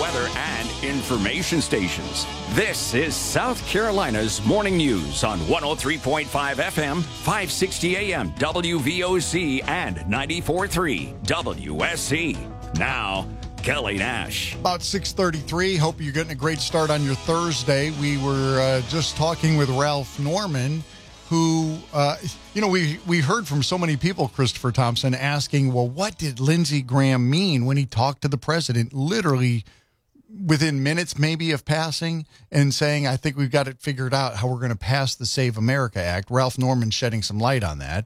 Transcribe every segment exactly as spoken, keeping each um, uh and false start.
weather, and information stations. This is South Carolina's Morning News on one oh three point five F M, five sixty A M W V O C, and ninety-four point three W S C. Now, Kelly Nash. About six thirty-three. Hope you're getting a great start on your Thursday. We were uh, just talking with Ralph Norman, who, uh, you know, we, we heard from so many people, Christopher Thompson, asking, well, what did Lindsey Graham mean when he talked to the president literally within minutes maybe of passing and saying, I think we've got it figured out how we're going to pass the Save America Act. Ralph Norman shedding some light on that.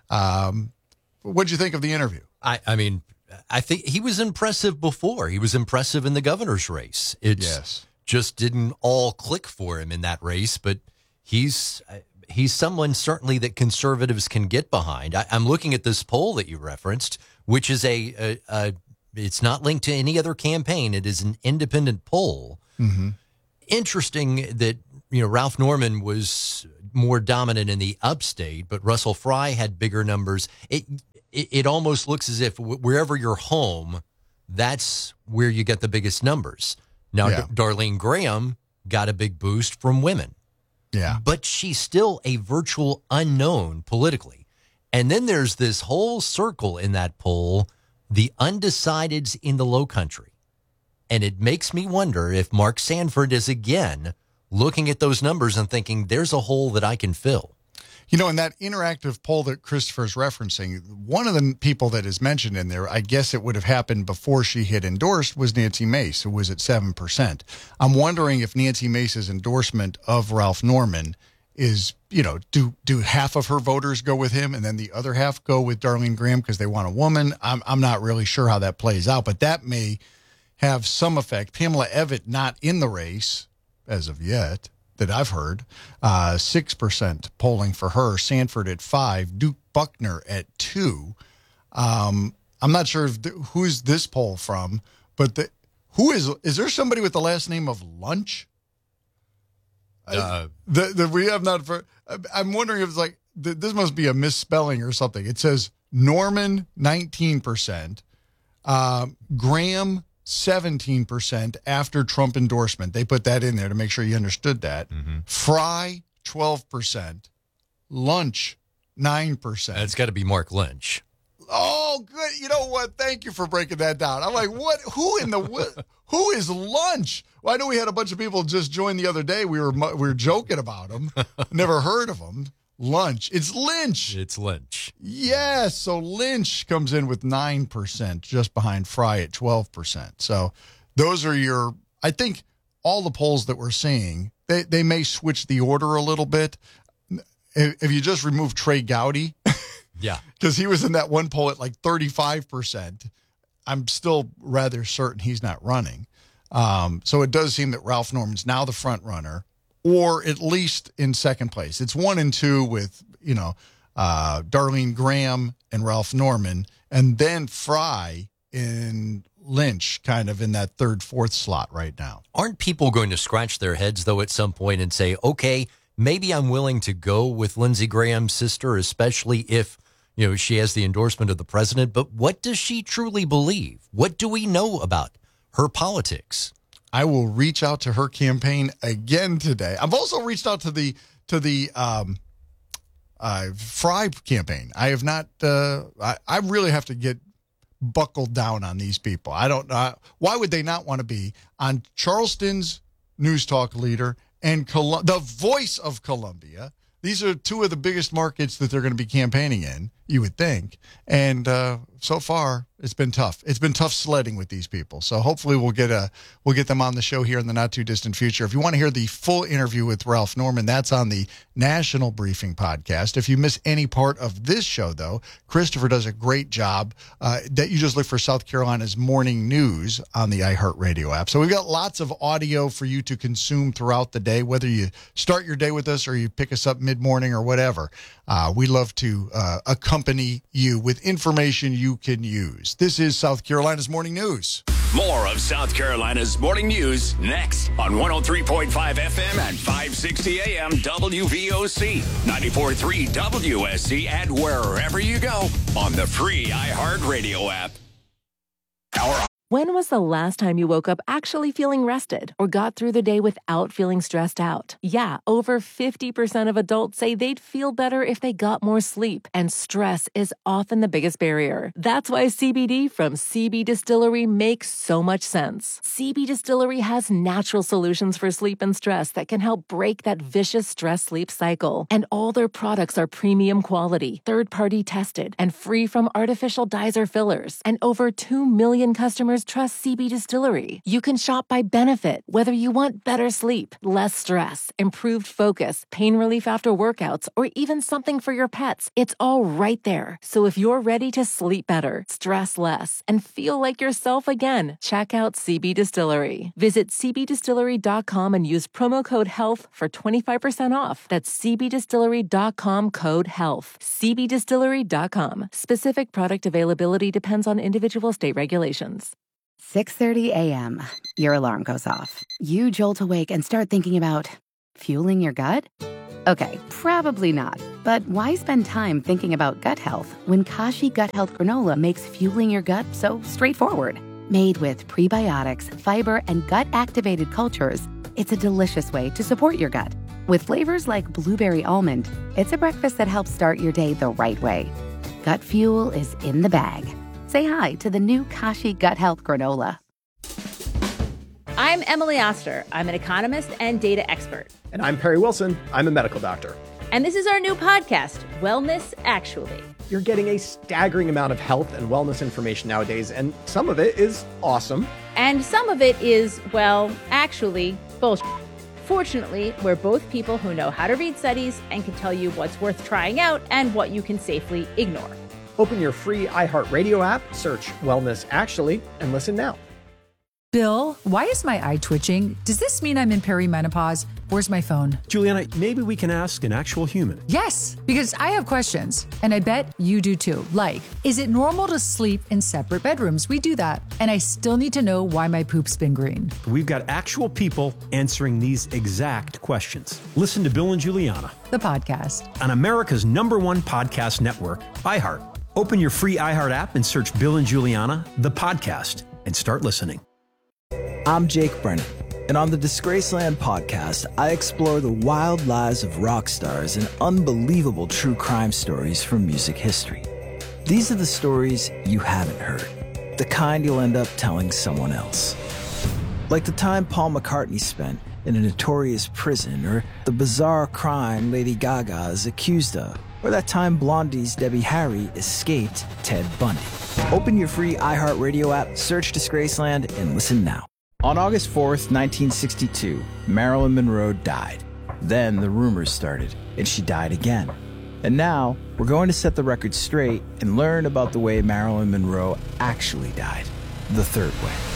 Um, what'd you think of the interview? I, I mean, I think he was impressive before. He was impressive in the governor's race. It yes. just didn't all click for him in that race, but he's he's someone certainly that conservatives can get behind. I, I'm looking at this poll that you referenced, which is a, a, a it's not linked to any other campaign. It is an independent poll. Mm-hmm. Interesting that, you know, Ralph Norman was more dominant in the upstate, but Russell Fry had bigger numbers. It It, it almost looks as if wherever you're home, that's where you get the biggest numbers. Now, yeah. D- Darlene Graham got a big boost from women. Yeah. But she's still a virtual unknown politically. And then there's this whole circle in that poll, the undecideds in the Low Country. And it makes me wonder if Mark Sanford is again looking at those numbers and thinking there's a hole that I can fill. You know, in that interactive poll that Christopher's referencing, one of the people that is mentioned in there, I guess it would have happened before she had endorsed, was Nancy Mace, who was at seven percent. I'm wondering if Nancy Mace's endorsement of Ralph Norman is, you know, do do half of her voters go with him and then the other half go with Darlene Graham because they want a woman? I'm, I'm not really sure how that plays out, but that may have some effect. Pamela Evitt not in the race as of yet, that I've heard, uh, six percent polling for her, Sanford at five, Duke Buckner at two. Um, I'm not sure if the, who's this poll from, but the, who is, is there somebody with the last name of Lunch? Uh, that, that we have not, for, I'm wondering if it's like, th- this must be a misspelling or something. It says Norman, nineteen percent, uh, Graham, seventeen percent after Trump endorsement. They put that in there to make sure you understood that. Mm-hmm. Fry, twelve percent. Lunch, nine percent. It's got to be Mark Lynch. Oh, good. You know what? Thank you for breaking that down. I'm like, what? Who in the, who is Lunch? Well, I know we had a bunch of people just join the other day. We were, we were joking about him. Never heard of him. Lunch. It's Lynch. It's Lynch. Yes. So Lynch comes in with nine percent, just behind Fry at twelve percent. So those are your, I think all the polls that we're seeing, they, they may switch the order a little bit. If, if you just remove Trey Gowdy, yeah, because he was in that one poll at like thirty-five percent, I'm still rather certain he's not running. Um, so it does seem that Ralph Norman's now the front runner, or at least in second place. It's one and two with, you know, uh, Darlene Graham and Ralph Norman, and then Fry and Lynch kind of in that third, fourth slot right now. Aren't people going to scratch their heads, though, at some point and say, okay, maybe I'm willing to go with Lindsey Graham's sister, especially if, you know, she has the endorsement of the president, but what does she truly believe? What do we know about her politics? I will reach out to her campaign again today. I've also reached out to the to the um, uh, Fry campaign. I have not. Uh, I, I really have to get buckled down on these people. I don't know. Why would they not want to be on Charleston's news talk leader and Col- the voice of Columbia? These are two of the biggest markets that they're going to be campaigning in, you would think. And uh, so far, it's been tough. It's been tough sledding with these people. So hopefully we'll get a we'll get them on the show here in the not too distant future. If you want to hear the full interview with Ralph Norman, that's on the National Briefing podcast. If you miss any part of this show, though, Christopher does a great job. Uh, that you just look for South Carolina's Morning News on the iHeartRadio app. So we've got lots of audio for you to consume throughout the day, whether you start your day with us or you pick us up mid-morning or whatever. Uh, we love to uh, accompany you with information you can use. This is South Carolina's Morning News. More of South Carolina's Morning News next on one oh three point five F M and five sixty A M W V O C, ninety-four point three W S C, and wherever you go on the free iHeartRadio app. Our When was the last time you woke up actually feeling rested or got through the day without feeling stressed out? Yeah, over fifty percent of adults say they'd feel better if they got more sleep, and stress is often the biggest barrier. That's why C B D from C B Distillery makes so much sense. C B Distillery has natural solutions for sleep and stress that can help break that vicious stress-sleep cycle. And all their products are premium quality, third-party tested, and free from artificial dyes or fillers. And over two million customers trust C B Distillery. You can shop by benefit, whether you want better sleep, less stress, improved focus, pain relief after workouts, or even something for your pets. It's all right there. So if you're ready to sleep better, stress less, and feel like yourself again, check out C B Distillery. Visit c b distillery dot com and use promo code HEALTH for twenty-five percent off. That's c b distillery dot com, code HEALTH. c b distillery dot com. Specific product availability depends on individual state regulations. six thirty a.m. Your alarm goes off. You jolt awake and start thinking about fueling your gut? Okay, probably not. But why spend time thinking about gut health when Kashi Gut Health Granola makes fueling your gut so straightforward? Made with prebiotics, fiber, and gut-activated cultures, it's a delicious way to support your gut. With flavors like blueberry almond, it's a breakfast that helps start your day the right way. Gut fuel is in the bag. Say hi to the new Kashi Gut Health Granola. I'm Emily Oster. I'm an economist and data expert. And I'm Perry Wilson. I'm a medical doctor. And this is our new podcast, Wellness Actually. You're getting a staggering amount of health and wellness information nowadays, and some of it is awesome. And some of it is, well, actually, bullshit. Fortunately, we're both people who know how to read studies and can tell you what's worth trying out and what you can safely ignore. Open your free iHeartRadio app, search Wellness Actually, and listen now. Bill, why is my eye twitching? Does this mean I'm in perimenopause? Where's my phone? Juliana, maybe we can ask an actual human. Yes, because I have questions, and I bet you do too. Like, is it normal to sleep in separate bedrooms? We do that. And I still need to know why my poop's been green. We've got actual people answering these exact questions. Listen to Bill and Juliana, the podcast, on America's number one podcast network, iHeart. Open your free iHeart app and search Bill and Juliana, the podcast, and start listening. I'm Jake Brennan, and on the Disgraceland podcast, I explore the wild lives of rock stars and unbelievable true crime stories from music history. These are the stories you haven't heard, the kind you'll end up telling someone else. Like the time Paul McCartney spent in a notorious prison, or the bizarre crime Lady Gaga is accused of, or that time Blondie's Debbie Harry escaped Ted Bundy. Open your free iHeartRadio app, search Disgraceland, and listen now. On August fourth, nineteen sixty-two, Marilyn Monroe died. Then the rumors started, and she died again. And now, we're going to set the record straight and learn about the way Marilyn Monroe actually died, the third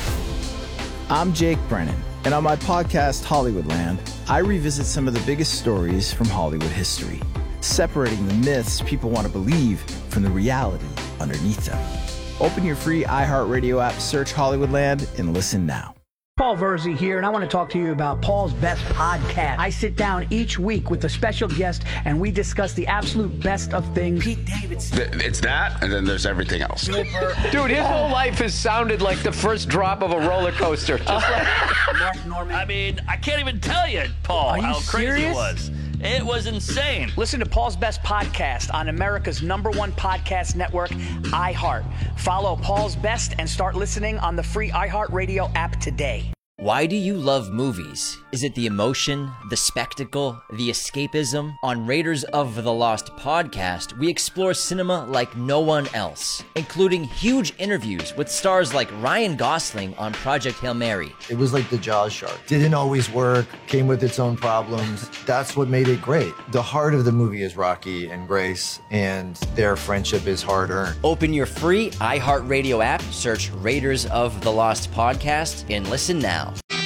way. I'm Jake Brennan, and on my podcast, Hollywoodland, I revisit some of the biggest stories from Hollywood history, separating the myths people want to believe from the reality underneath them. Open your free iHeartRadio app, search Hollywoodland, and listen now. Paul Verzi here, and I want to talk to you about Paul's Best Podcast. I sit down each week with a special guest, and we discuss the absolute best of things. Pete Davidson. It's that, and then there's everything else. Dude, his whole life has sounded like the first drop of a roller coaster. Just like Mark Norman. I mean, I can't even tell you, Paul, you how crazy serious? it was. It was insane. Listen to Paul's Best Podcast on America's number one podcast network, iHeart. Follow Paul's Best and start listening on the free iHeartRadio app today. Why do you love movies? Is it the emotion, the spectacle, the escapism? On Raiders of the Lost podcast, we explore cinema like no one else, including huge interviews with stars like Ryan Gosling on Project Hail Mary. It was like the Jaws shark. Didn't always work, came with its own problems. That's what made it great. The heart of the movie is Rocky and Grace, and their friendship is hard-earned. Open your free iHeartRadio app, search Raiders of the Lost podcast, and listen now.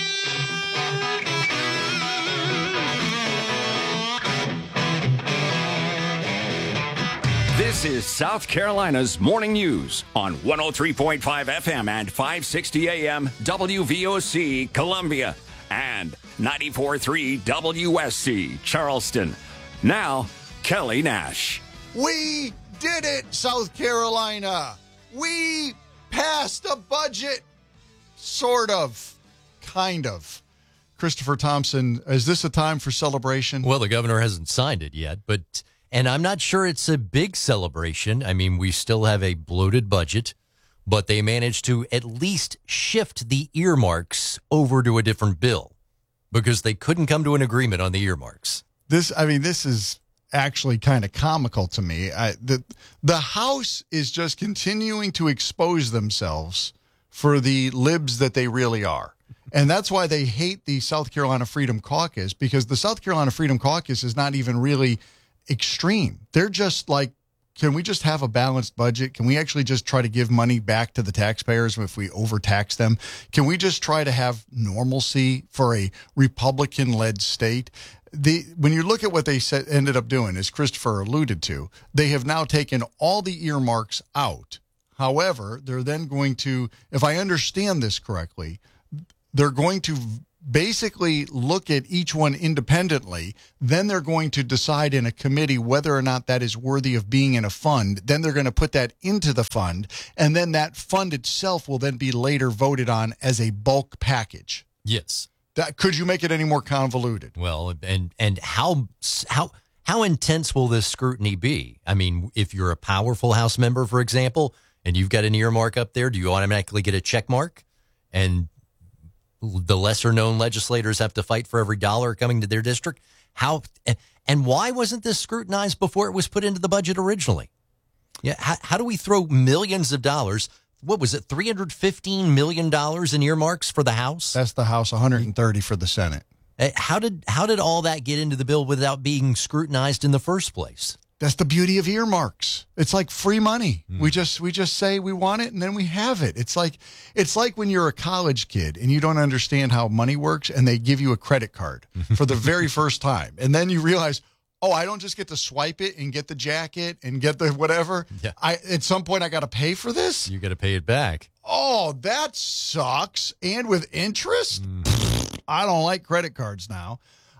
This is South Carolina's Morning News on one oh three point five F M and five sixty A M W V O C Columbia and ninety-four point three W S C Charleston. Now, Kelly Nash. We did it, South Carolina. We passed a budget sort of, kind of. Christopher Thompson, is this a time for celebration? Well, the governor hasn't signed it yet, but and I'm not sure it's a big celebration. I mean, we still have a bloated budget, but they managed to at least shift the earmarks over to a different bill because they couldn't come to an agreement on the earmarks. This, I mean, this is actually kind of comical to me. I, the, the House is just continuing to expose themselves for the libs that they really are. And that's why they hate the South Carolina Freedom Caucus, because the South Carolina Freedom Caucus is not even really extreme. They're just like, can we just have a balanced budget? Can we actually just try to give money back to the taxpayers if we overtax them? Can we just try to have normalcy for a Republican-led state? The when you look at what they said, ended up doing, as Christopher alluded to, they have now taken all the earmarks out. However, they're then going to, if I understand this correctly, they're going to basically look at each one independently. Then they're going to decide in a committee whether or not that is worthy of being in a fund. Then they're going to put that into the fund. And then that fund itself will then be later voted on as a bulk package. Yes. That, could you make it any more convoluted? Well, and and how how how intense will this scrutiny be? I mean, if you're a powerful House member, for example, and you've got an earmark up there, do you automatically get a check mark? And the lesser-known legislators have to fight for every dollar coming to their district? How and why wasn't this scrutinized before it was put into the budget originally? Yeah, how, how do we throw millions of dollars? What was it, three hundred fifteen million dollars in earmarks for the House? That's the House, one hundred thirty for the Senate. How did how did all that get into the bill without being scrutinized in the first place? That's the beauty of earmarks. It's like free money. Mm. We just we just say we want it and then we have it. It's like it's like when you're a college kid and you don't understand how money works and they give you a credit card for the very first time. And then you realize, oh, I don't just get to swipe it and get the jacket and get the whatever. Yeah. I at some point I got to pay for this. You got to pay it back. Oh, that sucks. And with interest? Mm. I don't like credit cards now.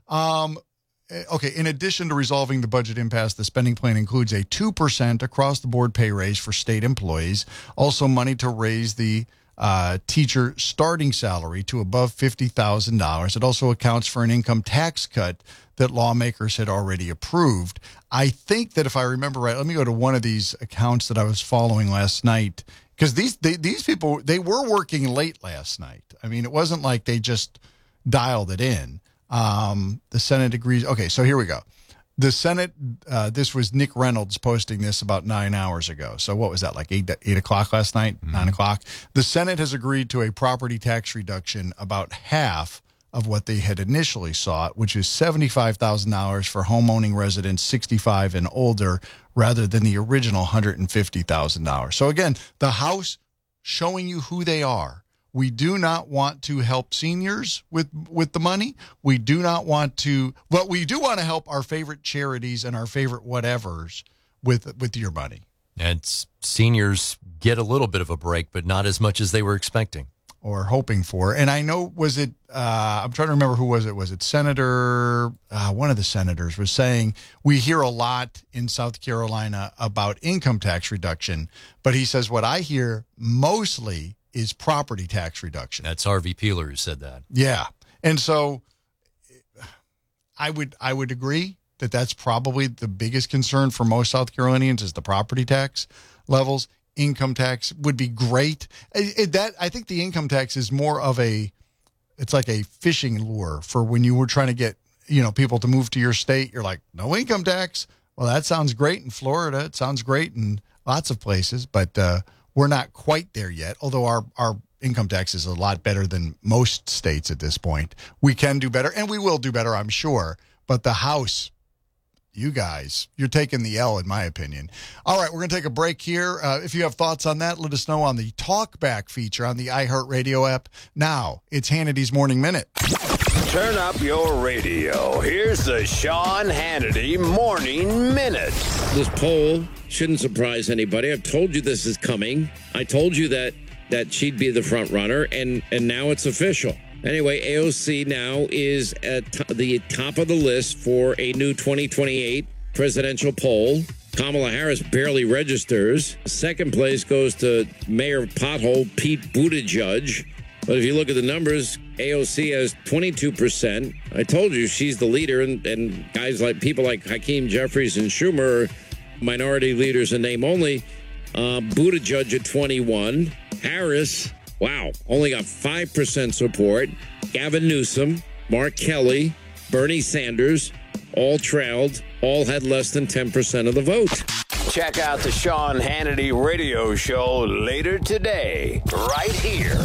Um Okay, in addition to resolving the budget impasse, the spending plan includes a two percent across-the-board pay raise for state employees, also money to raise the uh, teacher starting salary to above fifty thousand dollars. It also accounts for an income tax cut that lawmakers had already approved. I think that if I remember right, let me go to one of these accounts that I was following last night, because these they, these people, they were working late last night. I mean, it wasn't like they just dialed it in. Um, the Senate agrees. Okay, so here we go. The Senate, uh, this was Nick Reynolds posting this about nine hours ago. So what was that, like eight, eight o'clock last night, mm-hmm. nine o'clock? The Senate has agreed to a property tax reduction about half of what they had initially sought, which is seventy-five thousand dollars for homeowning residents sixty-five and older, rather than the original one hundred fifty thousand dollars. So again, the House showing you who they are. We do not want to help seniors with, with the money. We do not want to, but we do want to help our favorite charities and our favorite whatevers with with your money. And seniors get a little bit of a break, but not as much as they were expecting or hoping for. And I know, was it, uh, I'm trying to remember who was it. Was it Senator, uh, one of the senators was saying, we hear a lot in South Carolina about income tax reduction, but he says, what I hear mostly is property tax reduction. That's Harvey Peeler who said that. Yeah. And so I would I would agree that that's probably the biggest concern for most South Carolinians is the property tax levels. Income tax would be great. It, it, that I think the income tax is more of a, it's like a fishing lure for when you were trying to get, you know, people to move to your state. You're like, no income tax. Well, that sounds great in Florida. It sounds great in lots of places, but uh we're not quite there yet, although our, our income tax is a lot better than most states at this point. We can do better, and we will do better, I'm sure. But the House, you guys, you're taking the L, in my opinion. All right, we're going to take a break here. Uh, if you have thoughts on that, let us know on the Talkback feature on the iHeartRadio app. Now, it's Hannity's Morning Minute. Turn up your radio. Here's the Sean Hannity Morning Minute. This poll shouldn't surprise anybody. I've told you this is coming. I told you that that she'd be the front runner, and, and now it's official. Anyway, A O C now is at t- the top of the list for a new twenty twenty-eight presidential poll. Kamala Harris barely registers. Second place goes to Mayor Pothole Pete Buttigieg. But if you look at the numbers, A O C has twenty-two percent. I told you she's the leader, and, and guys like people like Hakeem Jeffries and Schumer are minority leaders in name only. Uh, Buttigieg at twenty-one. Harris, wow, only got five percent support. Gavin Newsom, Mark Kelly, Bernie Sanders, all trailed, all had less than ten percent of the vote. Check out the Sean Hannity radio show later today, right here.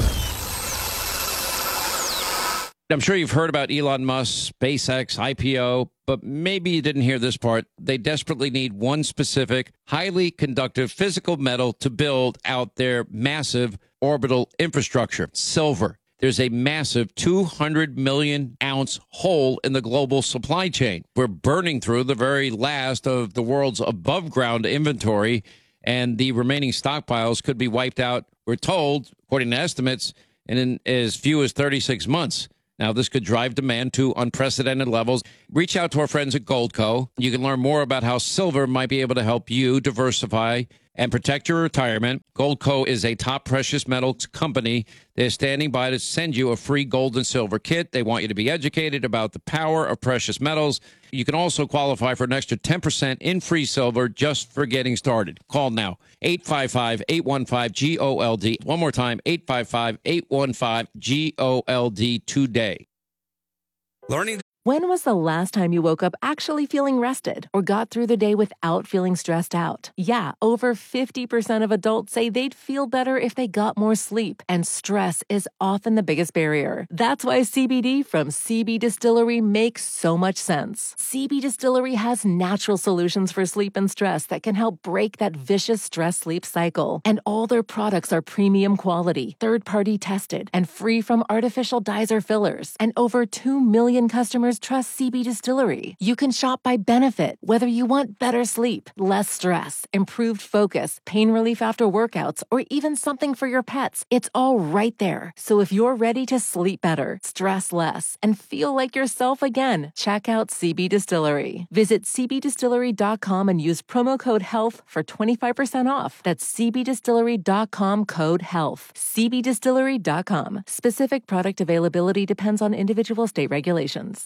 I'm sure you've heard about Elon Musk, SpaceX, I P O, but maybe you didn't hear this part. They desperately need one specific, highly conductive physical metal to build out their massive orbital infrastructure, silver. There's a massive two hundred million ounce hole in the global supply chain. We're burning through the very last of the world's above ground inventory, and the remaining stockpiles could be wiped out, we're told, according to estimates, in as few as thirty-six months. Now, this could drive demand to unprecedented levels. Reach out to our friends at Goldco. You can learn more about how silver might be able to help you diversify and protect your retirement. Goldco is a top precious metals company. They're standing by to send you a free gold and silver kit. They want you to be educated about the power of precious metals. You can also qualify for an extra ten percent in free silver just for getting started. Call now, eight five five, eight one five, G O L D. One more time, eight five five, eight one five, G O L D today. Learning. When was the last time you woke up actually feeling rested or got through the day without feeling stressed out? Yeah, over fifty percent of adults say they'd feel better if they got more sleep, and stress is often the biggest barrier. That's why C B D from C B Distillery makes so much sense. C B Distillery has natural solutions for sleep and stress that can help break that vicious stress-sleep cycle. And all their products are premium quality, third-party tested, and free from artificial dyes or fillers. And over two million customers trust C B Distillery. You can shop by benefit, whether you want better sleep, less stress, improved focus, pain relief after workouts, or even something for your pets. It's all right there. So if you're ready to sleep better, stress less, and feel like yourself again, check out C B Distillery. Visit C B distillery dot com and use promo code HEALTH for twenty-five percent off. That's C B distillery dot com code HEALTH. C B distillery dot com. Specific product availability depends on individual state regulations.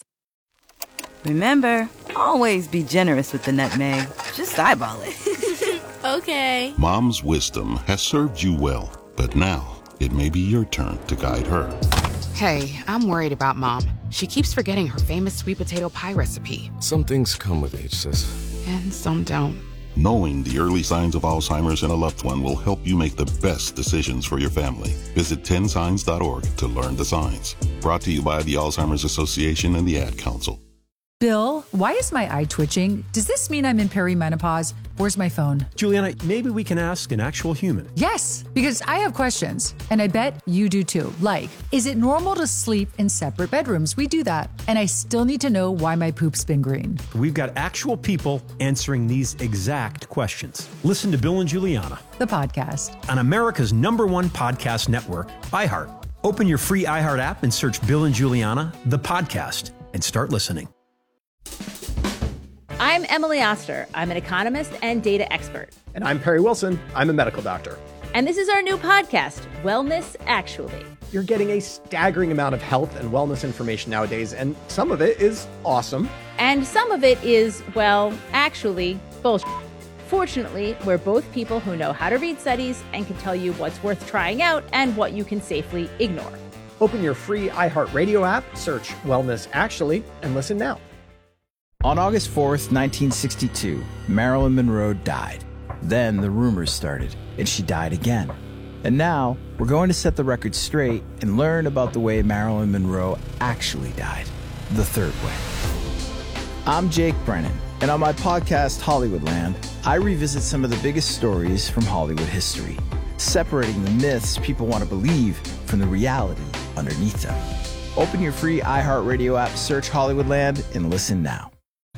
Remember, always be generous with the nutmeg. Just eyeball it. Okay. Mom's wisdom has served you well, but now it may be your turn to guide her. Hey, I'm worried about Mom. She keeps forgetting her famous sweet potato pie recipe. Some things come with age, sis. And some don't. Knowing the early signs of Alzheimer's in a loved one will help you make the best decisions for your family. Visit ten signs dot org to learn the signs. Brought to you by the Alzheimer's Association and the Ad Council. Bill, why is my eye twitching? Does this mean I'm in perimenopause? Where's my phone? Juliana, maybe we can ask an actual human. Yes, because I have questions, and I bet you do too. Like, is it normal to sleep in separate bedrooms? We do that. And I still need to know why my poop's been green. We've got actual people answering these exact questions. Listen to Bill and Juliana, the podcast, on America's number one podcast network, iHeart. Open your free iHeart app and search Bill and Juliana, the podcast, and start listening. I'm Emily Oster. I'm an economist and data expert. And I'm Perry Wilson. I'm a medical doctor. And this is our new podcast, Wellness Actually. You're getting a staggering amount of health and wellness information nowadays, and some of it is awesome. And some of it is, well, actually, bullshit. Fortunately, we're both people who know how to read studies and can tell you what's worth trying out and what you can safely ignore. Open your free iHeartRadio app, search Wellness Actually, and listen now. On August fourth, nineteen sixty-two, Marilyn Monroe died. Then the rumors started, and she died again. And now, we're going to set the record straight and learn about the way Marilyn Monroe actually died, the third way. I'm Jake Brennan, and on my podcast, Hollywoodland, I revisit some of the biggest stories from Hollywood history, separating the myths people want to believe from the reality underneath them. Open your free iHeartRadio app, search Hollywoodland, and listen now.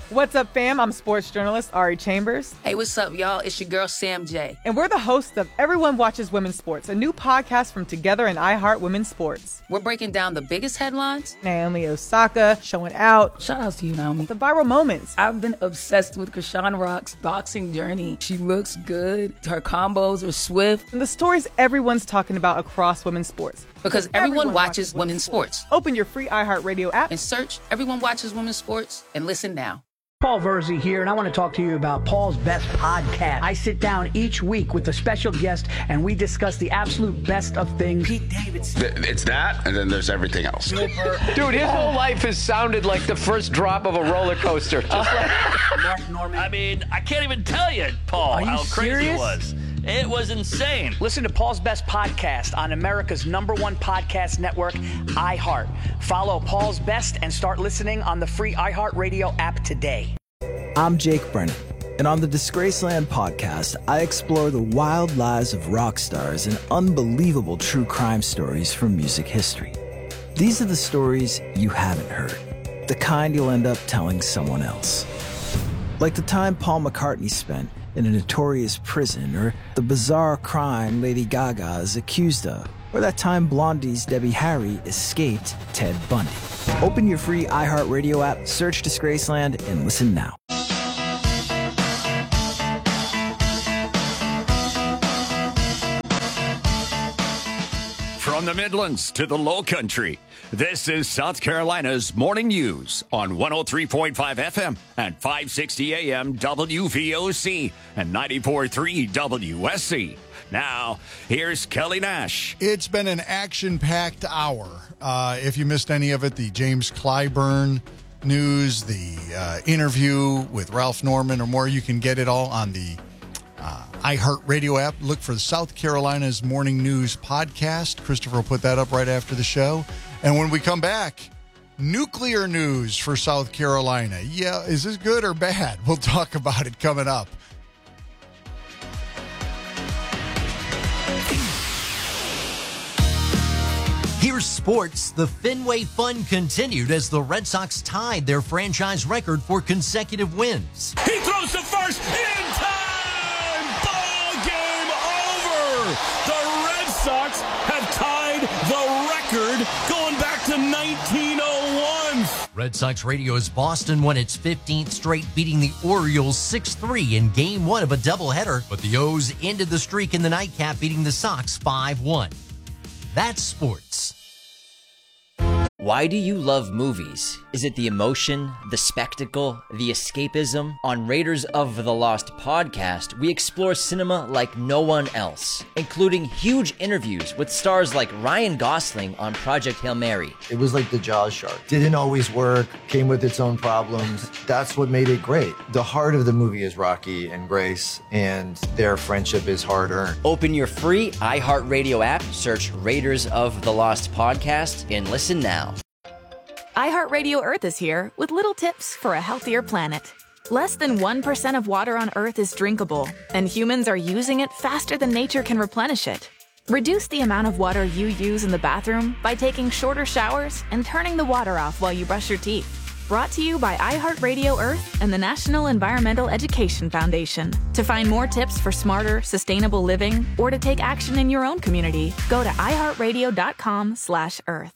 What's up, fam? I'm sports journalist Ari Chambers. Hey, what's up, y'all? It's your girl, Sam J. And we're the hosts of Everyone Watches Women's Sports, a new podcast from Together and iHeart Women's Sports. We're breaking down the biggest headlines. Naomi Osaka showing out. Shout out to you, Naomi. The viral moments. I've been obsessed with Krishan Rock's boxing journey. She looks good. Her combos are swift. And the stories everyone's talking about across women's sports. Because everyone, everyone watches, watches women's sports. sports. Open your free iHeartRadio app and search Everyone Watches Women's Sports and listen now. Paul Verzi here, and I want to talk to you about Paul's Best Podcast. I sit down each week with a special guest, and we discuss the absolute best of things. Pete Davidson. It's that, and then there's everything else. Dude, his whole life has sounded like the first drop of a roller coaster. Just like Mark Norman. I mean, I can't even tell you, Paul, how crazy serious? it was. It was insane. Listen to Paul's Best Podcast on America's number one podcast network, iHeart. Follow Paul's Best and start listening on the free iHeartRadio app today. I'm Jake Brennan, and on the Disgraceland podcast, I explore the wild lives of rock stars and unbelievable true crime stories from music history. These are the stories you haven't heard, the kind you'll end up telling someone else. Like the time Paul McCartney spent in a notorious prison, or the bizarre crime Lady Gaga is accused of, or that time Blondie's Debbie Harry escaped Ted Bundy. Open your free iHeartRadio app, search Disgraceland, and listen now. From the Midlands to the Low Country, this is South Carolina's Morning News on one oh three point five F M and five sixty A M W V O C and ninety-four point three W S C. Now, here's Kelly Nash. It's been an action-packed hour. Uh, if you missed any of it, the James Clyburn news, the uh, interview with Ralph Norman, or more, you can get it all on the Uh, iHeartRadio app. Look for the South Carolina's Morning News podcast. Christopher will put that up right after the show. And when we come back, nuclear news for South Carolina. Yeah, is this good or bad? We'll talk about it coming up. Here's sports. The Fenway Fun continued as the Red Sox tied their franchise record for consecutive wins. He throws to first in time! The Red Sox have tied the record going back to nineteen oh one. Red Sox Radio's Boston won its fifteenth straight, beating the Orioles six three in game one of a doubleheader, but the O's ended the streak in the nightcap, beating the Sox five one. That's sports. Why do you love movies? Is it the emotion, the spectacle, the escapism? On Raiders of the Lost podcast, we explore cinema like no one else, including huge interviews with stars like Ryan Gosling on Project Hail Mary. It was like the Jaws shark. Didn't always work, came with its own problems. That's what made it great. The heart of the movie is Rocky and Grace, and their friendship is hard-earned. Open your free iHeartRadio app, search Raiders of the Lost podcast, and listen now. iHeartRadio Earth is here with little tips for a healthier planet. Less than one percent of water on Earth is drinkable, and humans are using it faster than nature can replenish it. Reduce the amount of water you use in the bathroom by taking shorter showers and turning the water off while you brush your teeth. Brought to you by iHeartRadio Earth and the National Environmental Education Foundation. To find more tips for smarter, sustainable living, or to take action in your own community, go to iHeartRadio.com slash Earth.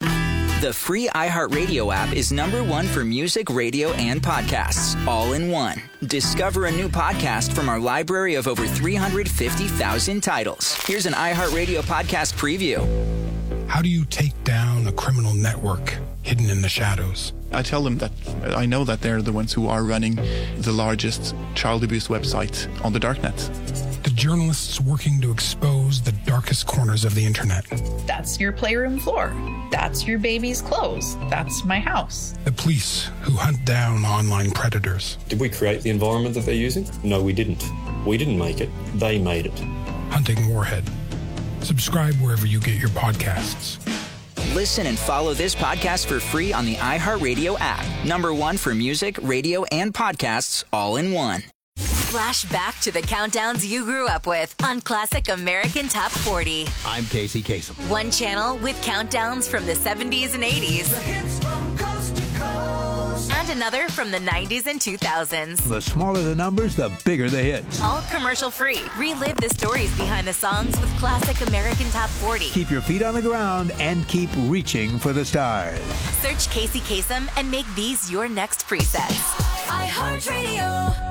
The free iHeartRadio app is number one for music, radio, and podcasts, all in one. Discover a new podcast from our library of over three hundred fifty thousand titles. Here's an iHeartRadio podcast preview. How do you take down a criminal network hidden in the shadows? I tell them that I know that they're the ones who are running the largest child abuse website on the darknet. The journalists working to expose the darkest corners of the internet. That's your playroom floor. That's your baby's clothes. That's my house. The police who hunt down online predators. Did we create the environment that they're using? No, we didn't. We didn't make it. They made it. Hunting Warhead. Subscribe wherever you get your podcasts. Listen and follow this podcast for free on the iHeartRadio app. Number one for music, radio, and podcasts, all in one. Flash back to the countdowns you grew up with on Classic American Top forty. I'm Casey Kasem. One channel with countdowns from the seventies and eighties. The hits from coast to coast. and another from the nineties and two thousands. The smaller the numbers, the bigger the hits. All commercial free. Relive the stories behind the songs with classic American Top forty. Keep your feet on the ground and keep reaching for the stars. Search Casey Kasem and make these your next presets. iHeartRadio.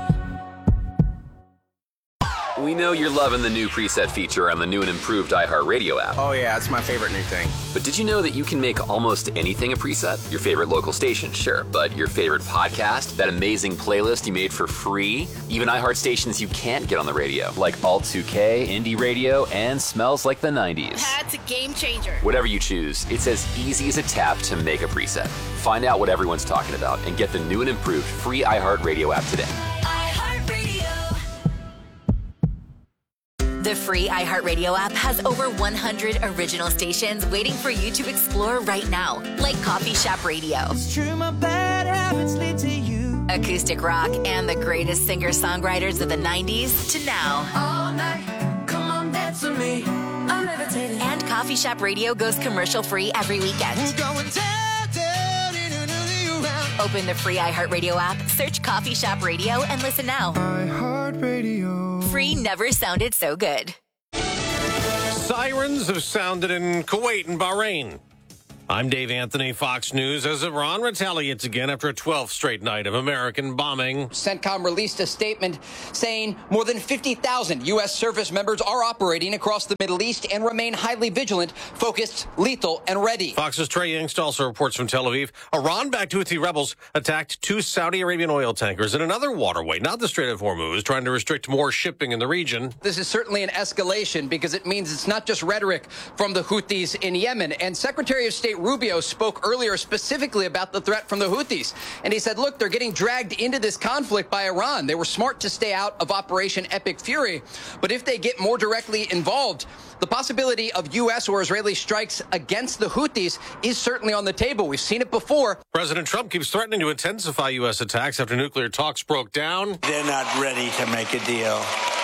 We know you're loving the new preset feature on the new and improved iHeartRadio app. Oh yeah, it's my favorite new thing. But did you know that you can make almost anything a preset? Your favorite local station, sure, but your favorite podcast, that amazing playlist you made for free, even iHeart stations you can't get on the radio, like Alt two K, Indie Radio, and Smells Like the nineties. That's a game changer. Whatever you choose, it's as easy as a tap to make a preset. Find out what everyone's talking about and get the new and improved free iHeartRadio app today. The free iHeartRadio app has over one hundred original stations waiting for you to explore right now, like Coffee Shop Radio, It's true, my bad habits lead to you. acoustic rock, and the greatest singer-songwriters of the nineties to now. All night, come on, dance with me. I'm levitating. And Coffee Shop Radio goes commercial-free every weekend. We're going down, down, in another round. Open the free iHeartRadio app, search Coffee Shop Radio, and listen now. iHeartRadio. Free never sounded so good. Sirens have sounded in Kuwait and Bahrain. I'm Dave Anthony, Fox News, as Iran retaliates again after a twelfth straight night of American bombing. CENTCOM released a statement saying more than fifty thousand U S service members are operating across the Middle East and remain highly vigilant, focused, lethal, and ready. Fox's Trey Yingst also reports from Tel Aviv. Iran-backed Houthi rebels attacked two Saudi Arabian oil tankers in another waterway, not the Strait of Hormuz, trying to restrict more shipping in the region. This is certainly an escalation because it means it's not just rhetoric from the Houthis in Yemen. And Secretary of State Rubio spoke earlier specifically about the threat from the Houthis. And he said, look, they're getting dragged into this conflict by Iran. They were smart to stay out of Operation Epic Fury. But if they get more directly involved, the possibility of U S or Israeli strikes against the Houthis is certainly on the table. We've seen it before. President Trump keeps threatening to intensify U S attacks after nuclear talks broke down. They're not ready to make a deal.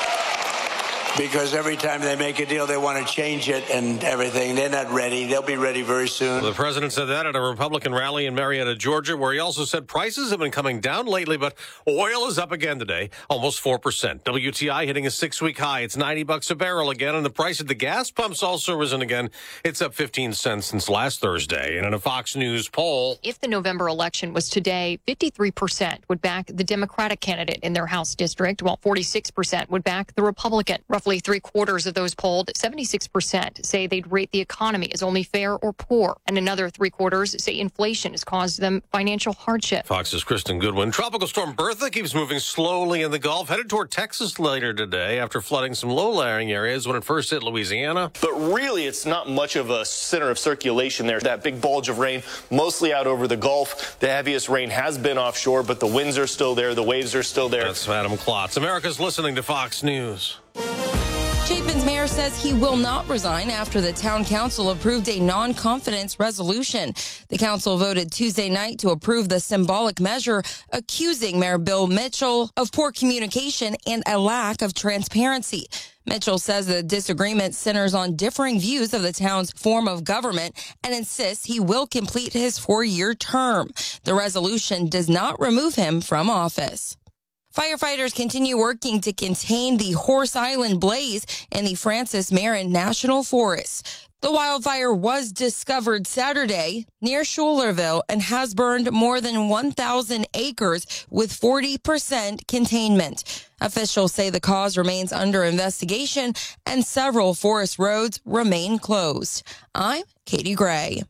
Because every time they make a deal, they want to change it and everything. They're not ready. They'll be ready very soon. The president said that at a Republican rally in Marietta, Georgia, where he also said prices have been coming down lately, but oil is up again today, almost four percent. W T I hitting a six-week high. It's ninety bucks a barrel again, and the price at the gas pumps also risen again. It's up fifteen cents since last Thursday. And in a Fox News poll, if the November election was today, fifty-three percent would back the Democratic candidate in their House district, while forty-six percent would back the Republican. Roughly three quarters of those polled, seventy-six percent, say they'd rate the economy as only fair or poor. And another three quarters say inflation has caused them financial hardship. Fox's Kristen Goodwin. Tropical storm Bertha keeps moving slowly in the Gulf, headed toward Texas later today after flooding some low-lying areas when it first hit Louisiana. But really, it's not much of a center of circulation there. That big bulge of rain, mostly out over the Gulf. The heaviest rain has been offshore, but the winds are still there. The waves are still there. That's Adam Klotz. America's listening to Fox News. Chapin's mayor says he will not resign after the town council approved a non-confidence resolution. The council voted Tuesday night to approve the symbolic measure, accusing Mayor Bill Mitchell of poor communication and a lack of transparency. Mitchell says the disagreement centers on differing views of the town's form of government and insists he will complete his four-year term. The resolution does not remove him from office. Firefighters continue working to contain the Horse Island blaze in the Francis Marion National Forest. The wildfire was discovered Saturday near Schuylerville and has burned more than one thousand acres with forty percent containment. Officials say the cause remains under investigation and several forest roads remain closed. I'm Katie Gray.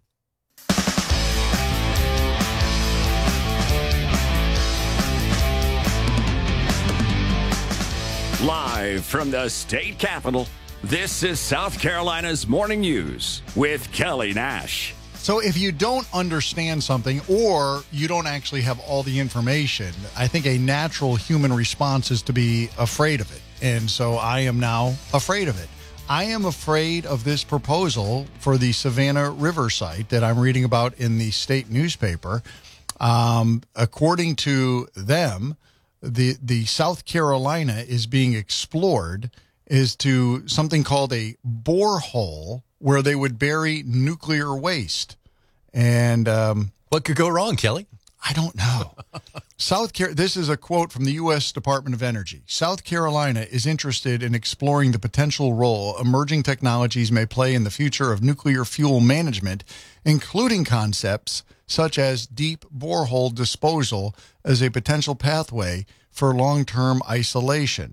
Live from the state capitol, this is South Carolina's Morning News with Kelly Nash. So if you don't understand something or you don't actually have all the information, I think a natural human response is to be afraid of it. And so I am now afraid of it. I am afraid of this proposal for the Savannah River site that I'm reading about in the state newspaper. Um, according to them, the the South Carolina is being explored is to something called a borehole where they would bury nuclear waste. And um, what could go wrong, Kelly? I don't know. South Car- This is a quote from the U S Department of Energy. South Carolina is interested in exploring the potential role emerging technologies may play in the future of nuclear fuel management, including concepts such as deep borehole disposal as a potential pathway for long-term isolation.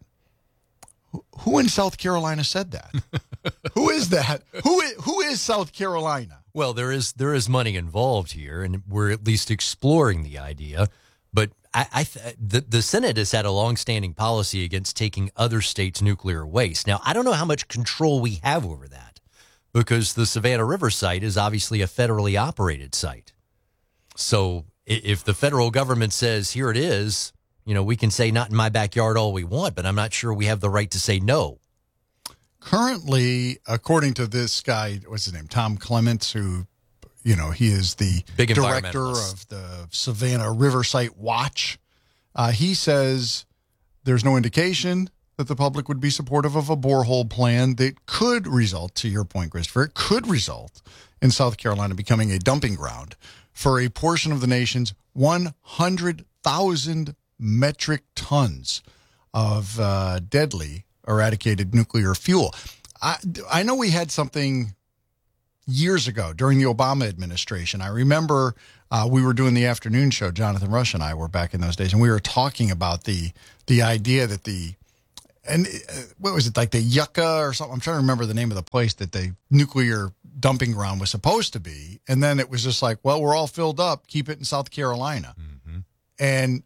Who in South Carolina said that? Who is that? Who is, who is South Carolina? Well, there is there is money involved here, and we're at least exploring the idea. But I, I th- the the Senate has had a longstanding policy against taking other states' nuclear waste. Now, I don't know how much control we have over that, because the Savannah River site is obviously a federally operated site. So if the federal government says, here it is, you know, we can say not in my backyard all we want, but I'm not sure we have the right to say no. Currently, according to this guy, what's his name, Tom Clements, who, you know, he is the Big director of the Savannah River Site Watch. Uh, he says there's no indication that the public would be supportive of a borehole plan that could result, to your point, Christopher, it could result in South Carolina becoming a dumping ground for a portion of the nation's one hundred thousand metric tons of uh, deadly eradicated nuclear fuel. I, I know we had something years ago during the Obama administration. I remember uh, we were doing the afternoon show. Jonathan Rush and I were back in those days, and we were talking about the the idea that the and uh, what was it, like the Yucca or something? I'm trying to remember the name of the place that the nuclear dumping ground was supposed to be, and then it was just like, well, we're all filled up. Keep it in South Carolina, mm-hmm. and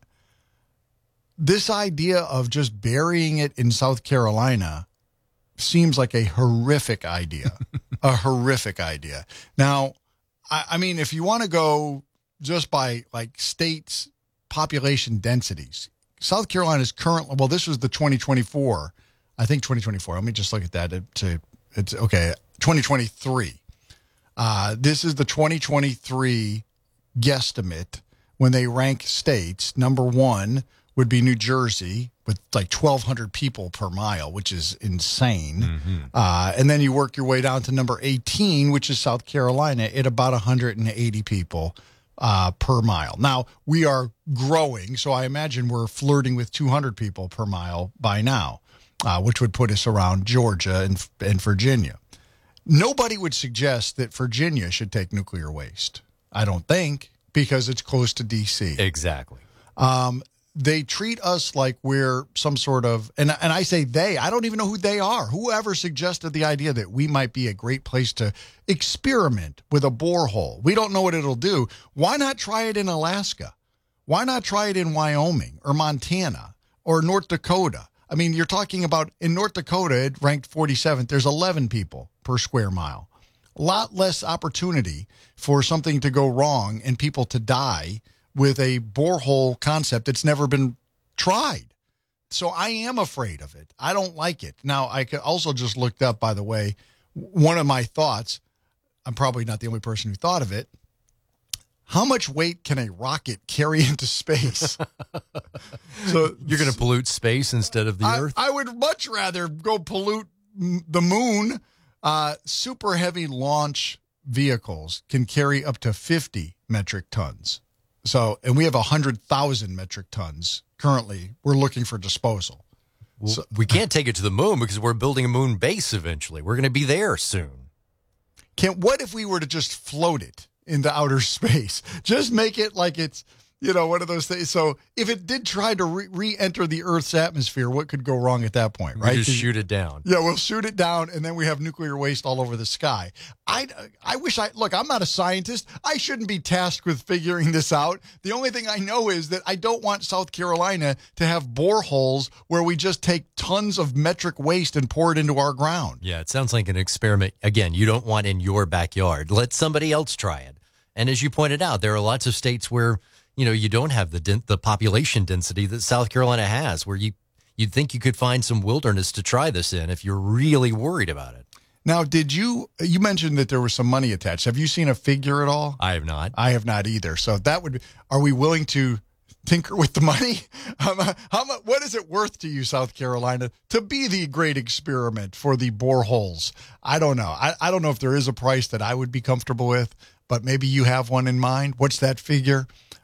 this idea of just burying it in South Carolina seems like a horrific idea, a horrific idea. Now, I, I mean, if you want to go just by like states' population densities, South Carolina is currently, well, this was the twenty twenty-four, I think twenty twenty-four. Let me just look at that. It, to, it's okay, twenty twenty-three. Uh, this is the twenty twenty-three guesstimate when they rank states. Number one would be New Jersey with like twelve hundred people per mile, which is insane. Mm-hmm. Uh, and then you work your way down to number eighteen, which is South Carolina, at about one hundred eighty people uh, per mile. Now, we are growing, so I imagine we're flirting with two hundred people per mile by now, uh, which would put us around Georgia and, and Virginia. Nobody would suggest that Virginia should take nuclear waste, I don't think, because it's close to D C. Exactly. Um, they treat us like we're some sort of, and and I say they, I don't even know who they are. Whoever suggested the idea that we might be a great place to experiment with a borehole. We don't know what it'll do. Why not try it in Alaska? Why not try it in Wyoming or Montana or North Dakota? I mean, you're talking about in North Dakota, it ranked forty-seventh. There's eleven people per square mile. A lot less opportunity for something to go wrong and people to die with a borehole concept that's never been tried. So I am afraid of it. I don't like it. Now, I could also just looked up, by the way, one of my thoughts. I'm probably not the only person who thought of it. How much weight can a rocket carry into space? So you're going to pollute space instead of the I, Earth? I would much rather go pollute the moon. Uh, super heavy launch vehicles can carry up to fifty metric tons. So, and we have one hundred thousand metric tons currently. We're looking for disposal. Well, so, we can't take it to the moon because we're building a moon base eventually. We're going to be there soon. Can what if we were to just float it into outer space? Just make it like it's, you know, one of those things. So if it did try to re- re-enter the Earth's atmosphere, what could go wrong at that point, right? We just shoot it down. Yeah, we'll shoot it down, and then we have nuclear waste all over the sky. I, I wish I, look, I'm not a scientist. I shouldn't be tasked with figuring this out. The only thing I know is that I don't want South Carolina to have boreholes where we just take tons of metric waste and pour it into our ground. Yeah, it sounds like an experiment. Again, you don't want in your backyard. Let somebody else try it. And as you pointed out, there are lots of states where you know, you don't have the den- the population density that South Carolina has, where you, you'd think you could find some wilderness to try this in if you're really worried about it. Now, did you, you mentioned that there was some money attached. Have you seen a figure at all? I have not. I have not either. So that would, are we willing to tinker with the money? Um, how much, what is it worth to you, South Carolina, to be the great experiment for the boreholes? I don't know. I, I don't know if there is a price that I would be comfortable with, but maybe you have one in mind. What's that figure?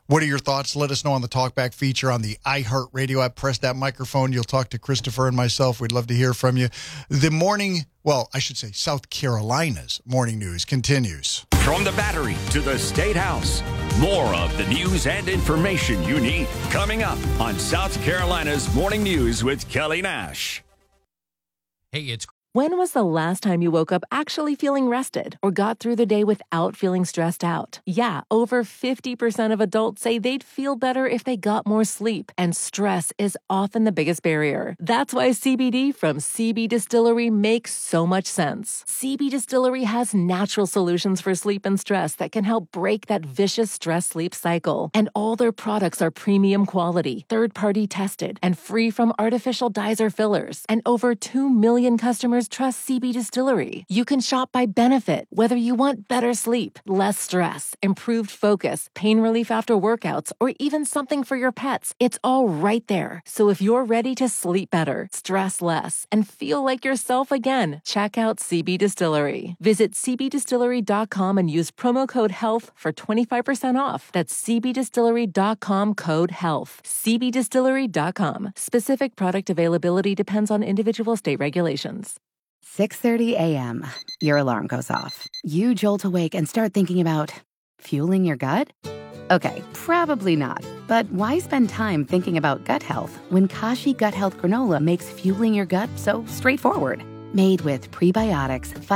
What are your thoughts? Let us know on the Talkback feature on the iHeartRadio app. Press that microphone. You'll talk to Christopher and myself. We'd love to hear from you. The morning, well, I should say South Carolina's morning news continues. From the Battery to the State House, more of the news and information you need coming up on South Carolina's Morning News with Kelly Nash. Hey, it's When was the last time you woke up actually feeling rested or got through the day without feeling stressed out? Yeah, over fifty percent of adults say they'd feel better if they got more sleep, and stress is often the biggest barrier. That's why C B D from C B Distillery makes so much sense. C B Distillery has natural solutions for sleep and stress that can help break that vicious stress-sleep cycle. And all their products are premium quality, third-party tested, and free from artificial dyes or fillers. And over two million customers trust C B Distillery. You can shop by benefit, whether you want better sleep, less stress, improved focus, pain relief after workouts, or even something for your pets. It's all right there. So if you're ready to sleep better, stress less, and feel like yourself again, check out C B Distillery. Visit c b distillery dot com and use promo code HEALTH for twenty-five percent off. That's c b distillery dot com code HEALTH. c b distillery dot com. Specific product availability depends on individual state regulations. six thirty a.m. Your alarm goes off. You jolt awake and start thinking about fueling your gut? Okay, probably not. But why spend time thinking about gut health when Kashi Gut Health Granola makes fueling your gut so straightforward? Made with prebiotics,